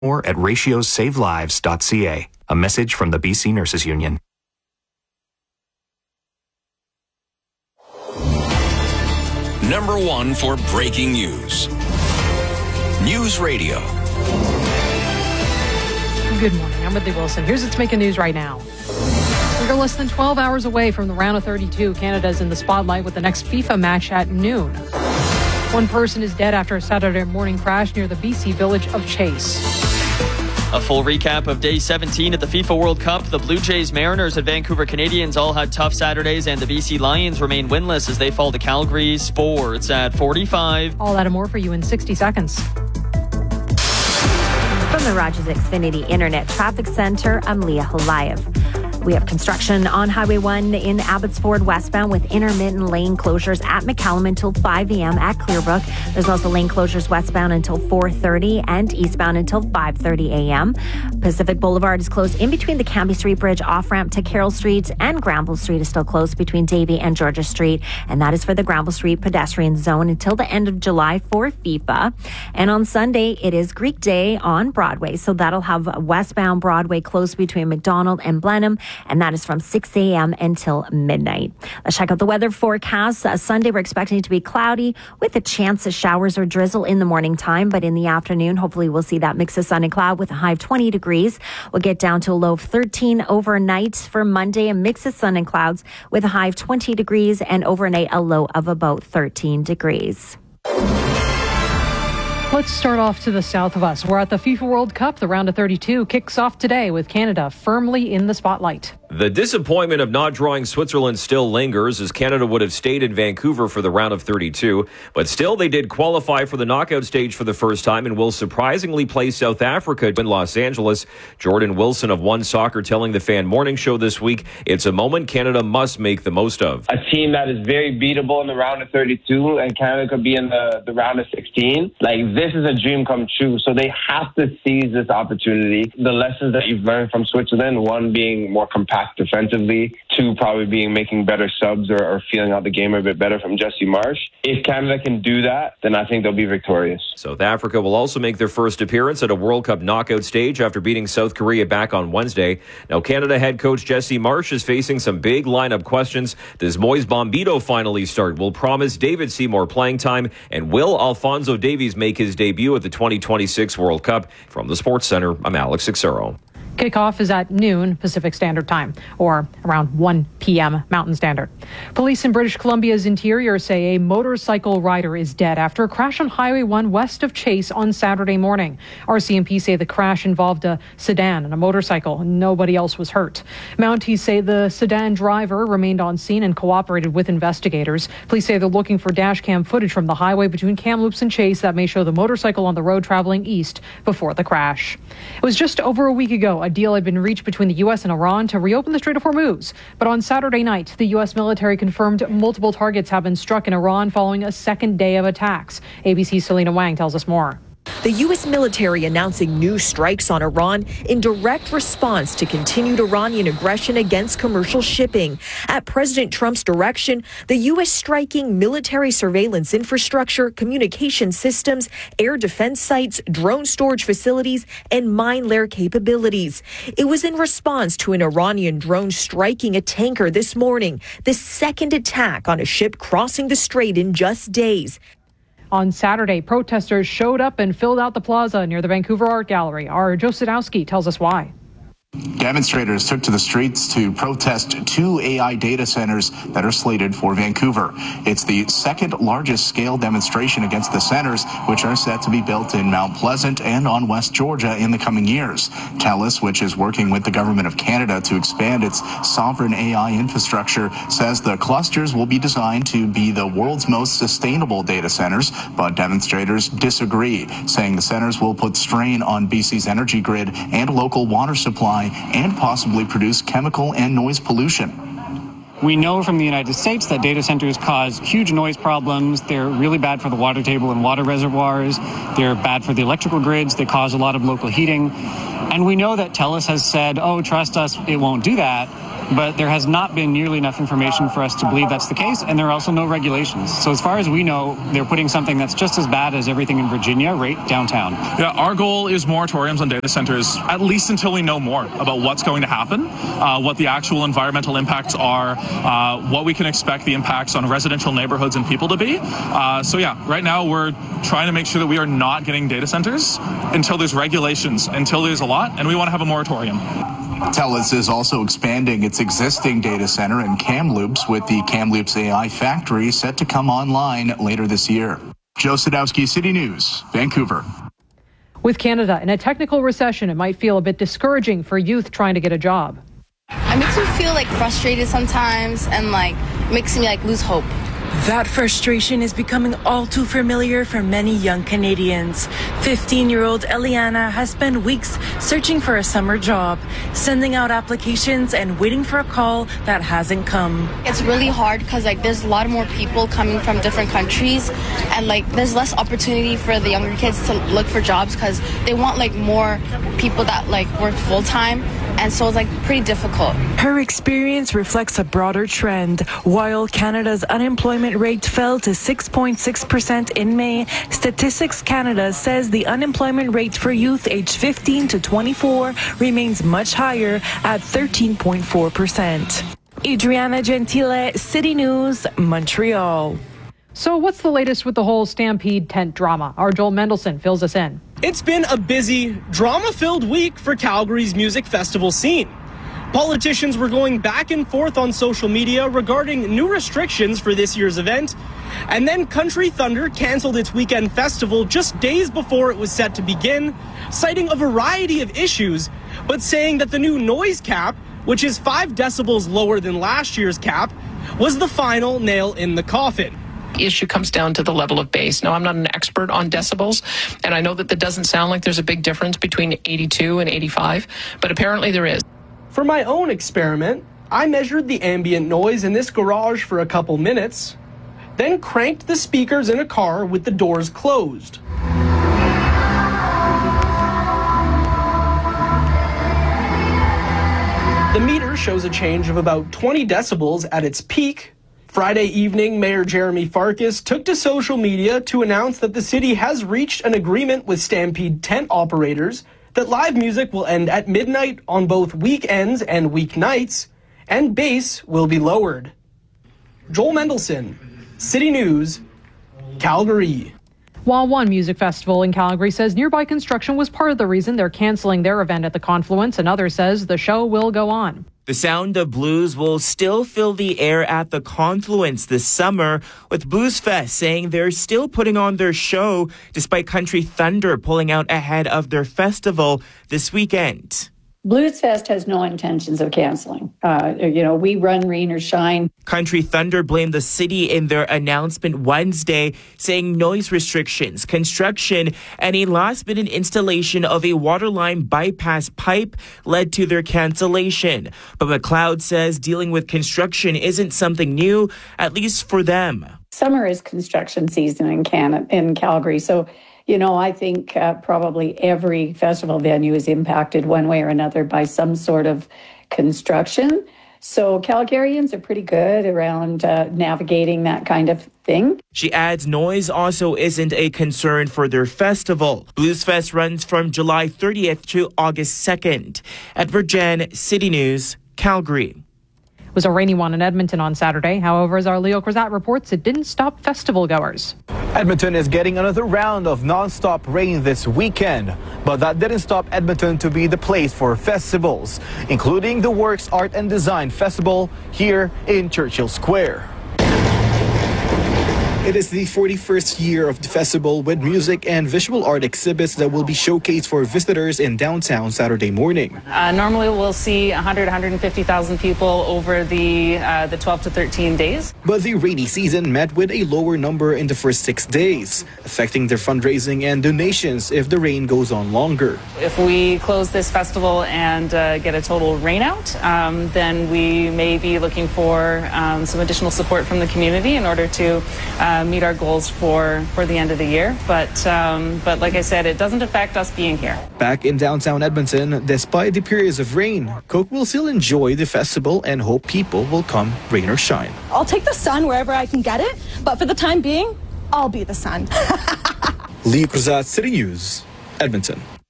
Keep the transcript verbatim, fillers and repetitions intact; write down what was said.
More at ratios save lives dot c a. A message from the B C Nurses Union. Number one for breaking news. News Radio. Good morning. I'm Whitley Wilson. Here's what's making news right now. We're less than twelve hours away from the round of thirty-two. Canada's in the spotlight with the next FIFA match at noon. One person is dead after a Saturday morning crash near the B C village of Chase. A full recap of day seventeen at the FIFA World Cup. The Blue Jays, Mariners, and Vancouver Canadians all had tough Saturdays, and the B C Lions remain winless as they fall to Calgary. Sports at forty-five. All that and more for you in sixty seconds. From the Rogers Xfinity Internet Traffic Center, I'm Leah Holayev. We have construction on Highway one in Abbotsford westbound with intermittent lane closures at McCallum until five a.m. at Clearbrook. There's also lane closures westbound until four thirty and eastbound until five thirty a.m. Pacific Boulevard is closed in between the Cambie Street Bridge off-ramp to Carroll Street, and Granville Street is still closed between Davie and Georgia Street. And that is for the Granville Street pedestrian zone until the end of July for FIFA. And on Sunday, it is Greek Day on Broadway. So that'll have westbound Broadway closed between McDonald and Blenheim. And that is from six a.m. until midnight. Let's check out the weather forecast. Uh, Sunday, we're expecting it to be cloudy with a chance of showers or drizzle in the morning time. But in the afternoon, hopefully we'll see that mix of sun and cloud with a high of twenty degrees. We'll get down to a low of thirteen overnight for Monday, a mix of sun and clouds with a high of twenty degrees, and overnight a low of about thirteen degrees. Let's start off to the south of us. We're at the FIFA World Cup. The round of thirty-two kicks off today with Canada firmly in the spotlight. The disappointment of not drawing Switzerland still lingers, as Canada would have stayed in Vancouver for the round of thirty-two. But still, they did qualify for the knockout stage for the first time and will surprisingly play South Africa in Los Angeles. Jordan Wilson of One Soccer telling the Fan Morning Show this week, it's a moment Canada must make the most of. A team that is very beatable in the round of thirty-two, and Canada could be in the, the round of sixteen. Like, this is a dream come true, so they have to seize this opportunity. The lessons that you've learned from Switzerland, one being more compact defensively, two probably being making better subs or, or feeling out the game a bit better from Jesse Marsch. If Canada can do that, then I think they'll be victorious. South Africa will also make their first appearance at a World Cup knockout stage after beating South Korea back on Wednesday. Now, Canada head coach Jesse Marsch is facing some big lineup questions. Does Moise Bombito finally start? Will Promise David see more playing time? And will Alphonso Davies make his debut at the twenty twenty-six World Cup? From the Sports Center, I'm Alex Ixero. Kickoff is at noon Pacific Standard Time, or around one p.m. Mountain Standard. Police in British Columbia's interior say a motorcycle rider is dead after a crash on Highway one west of Chase on Saturday morning. R C M P say the crash involved a sedan and a motorcycle. Nobody else was hurt. Mounties say the sedan driver remained on scene and cooperated with investigators. Police say they're looking for dash cam footage from the highway between Kamloops and Chase that may show the motorcycle on the road traveling east before the crash. It was just over a week ago a deal had been reached between the U S and Iran to reopen the Strait of Hormuz. But on Saturday night, the U S military confirmed multiple targets have been struck in Iran following a second day of attacks. A B C's Selena Wang tells us more. The U S military announcing new strikes on Iran in direct response to continued Iranian aggression against commercial shipping. At President Trump's direction, the U S striking military surveillance infrastructure, communication systems, air defense sites, drone storage facilities, and mine lair capabilities. It was in response to an Iranian drone striking a tanker this morning, the second attack on a ship crossing the strait in just days. On Saturday, protesters showed up and filled out the plaza near the Vancouver Art Gallery. Our Joe Sadowski tells us why. Demonstrators took to the streets to protest two A I data centers that are slated for Vancouver. It's the second largest scale demonstration against the centers, which are set to be built in Mount Pleasant and on West Georgia in the coming years. TELUS, which is working with the Government of Canada to expand its sovereign A I infrastructure, says the clusters will be designed to be the world's most sustainable data centers, but demonstrators disagree, saying the centers will put strain on B C's energy grid and local water supply and possibly produce chemical and noise pollution. We know from the United States that data centers cause huge noise problems. They're really bad for the water table and water reservoirs. They're bad for the electrical grids. They cause a lot of local heating. And we know that TELUS has said, oh, trust us, it won't do that. but there has not been nearly enough information for us to believe that's the case, and there are also no regulations. So as far as we know, they're putting something that's just as bad as everything in Virginia right downtown. Yeah, our goal is moratoriums on data centers, at least until we know more about what's going to happen, uh, what the actual environmental impacts are, uh, what we can expect the impacts on residential neighborhoods and people to be. Uh, so yeah, right now we're trying to make sure that we are not getting data centers until there's regulations, until there's a lot, and we want to have a moratorium. TELUS is also expanding its existing data center in Kamloops, with the Kamloops A I factory set to come online later this year. Joe Sadowski, City News, Vancouver. With Canada in a technical recession, it might feel a bit discouraging for youth trying to get a job. It makes me feel like frustrated sometimes and like makes me like lose hope. That frustration is becoming all too familiar for many young Canadians. fifteen-year-old Eliana has spent weeks searching for a summer job, sending out applications and waiting for a call that hasn't come. It's really hard because like there's a lot more people coming from different countries, and like there's less opportunity for the younger kids to look for jobs because they want like more people that like work full time. And so it's like pretty difficult. Her experience reflects a broader trend. While Canada's unemployment rate fell to six point six percent in May, Statistics Canada says the unemployment rate for youth aged fifteen to twenty-four remains much higher at thirteen point four percent. Adriana Gentile, City News, Montreal. So what's the latest with the whole Stampede tent drama? Our Joel Mendelson fills us in. It's been a busy, drama-filled week for Calgary's music festival scene. Politicians were going back and forth on social media regarding new restrictions for this year's event. And then Country Thunder canceled its weekend festival just days before it was set to begin, citing a variety of issues, but saying that the new noise cap, which is five decibels lower than last year's cap, was the final nail in the coffin. Issue comes down to the level of bass. Now, I'm not an expert on decibels, and I know that that doesn't sound like there's a big difference between eighty-two and eighty-five, but apparently there is. For my own experiment, I measured the ambient noise in this garage for a couple minutes, then cranked the speakers in a car with the doors closed. The meter shows a change of about twenty decibels at its peak. Friday evening, Mayor Jeremy Farkas took to social media to announce that the city has reached an agreement with Stampede tent operators that live music will end at midnight on both weekends and weeknights, and bass will be lowered. Joel Mendelson, City News, Calgary. While one music festival in Calgary says nearby construction was part of the reason they're canceling their event at the Confluence, another says the show will go on. The Sound of Blues will still fill the air at the Confluence this summer, with Blues Fest saying they're still putting on their show despite Country Thunder pulling out ahead of their festival this weekend. Blues Fest has no intentions of canceling. Uh, you know, we run rain or shine. Country Thunder blamed the city in their announcement Wednesday, saying noise restrictions, construction, and a last-minute installation of a waterline bypass pipe led to their cancellation. But McLeod says dealing with construction isn't something new, at least for them. Summer is construction season in Canada, in Calgary, so you know, I think uh, probably every festival venue is impacted one way or another by some sort of construction. So Calgarians are pretty good around uh, navigating that kind of thing. She adds noise also isn't a concern for their festival. Blues Fest runs from July thirtieth to August second. Edward Jen, City News, Calgary. It was a rainy one in Edmonton on Saturday. However, as our Leo Crozat reports, it didn't stop festival goers. Edmonton is getting another round of non-stop rain this weekend, but that didn't stop Edmonton to be the place for festivals, including the Works Art and Design Festival here in Churchill Square. It is the forty-first year of the festival, with music and visual art exhibits that will be showcased for visitors in downtown Saturday morning. Uh, normally we'll see one hundred, one hundred fifty thousand people over the uh, the twelve to thirteen days. But the rainy season met with a lower number in the first six days, affecting their fundraising and donations if the rain goes on longer. If we close this festival and uh, get a total rain out, um, then we may be looking for um, some additional support from the community in order to uh, uh, meet our goals for, for the end of the year. But, um, but like I said, it doesn't affect us being here. Back in downtown Edmonton, despite the periods of rain, Coke will still enjoy the festival and hope people will come rain or shine. I'll take the sun wherever I can get it, but for the time being, I'll be the sun. Leo Cruzat, City News, Edmonton.